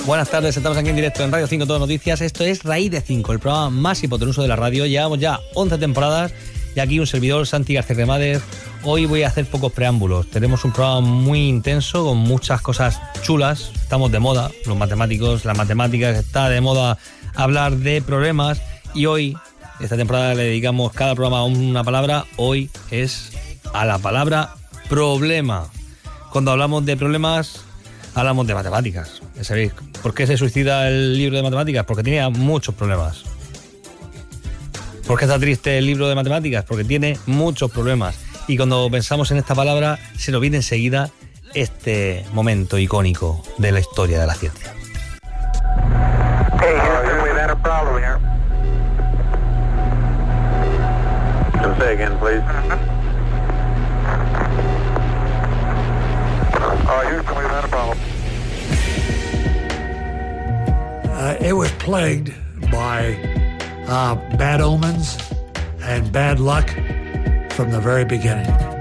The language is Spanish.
Buenas tardes, estamos aquí en directo en Radio 5 Todo Noticias. Esto es Raíz de 5, el programa más hipotenuso de la radio. Llevamos ya 11 temporadas y aquí un servidor, Santi García Cremades. Hoy voy a hacer pocos preámbulos. Tenemos un programa muy intenso con muchas cosas chulas. Estamos de moda, los matemáticos, las matemáticas, está de moda hablar de problemas. Y hoy, esta temporada, le dedicamos cada programa a una palabra. Hoy es a la palabra problema. Cuando hablamos de problemas, hablamos de matemáticas. ¿Sabéis por qué se suicida el libro de matemáticas? Porque tenía muchos problemas. ¿Por qué está triste el libro de matemáticas? Porque tiene muchos problemas. Y cuando pensamos en esta palabra, se nos viene enseguida este momento icónico de la historia de la ciencia. Hey, Houston, we've had a problem here. Say again, please. Houston, we've had a problem. It was plagued by bad omens and bad luck from the very beginning.